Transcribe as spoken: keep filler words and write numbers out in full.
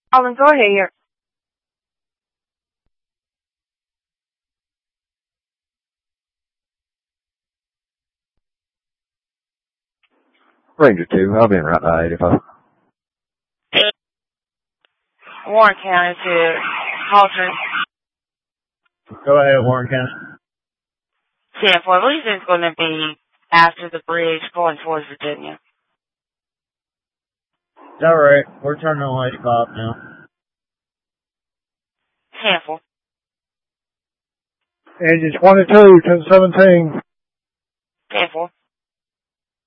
Calling, go ahead here. Ranger two, I'll be in right by eighty-five. Warren County to Halter. Go ahead, Warren County. ten four, I believe it's going to be after the bridge going towards Virginia. All right, we're turning on eighty-five now. ten four. Engine twenty-two, ten seventeen. ten four.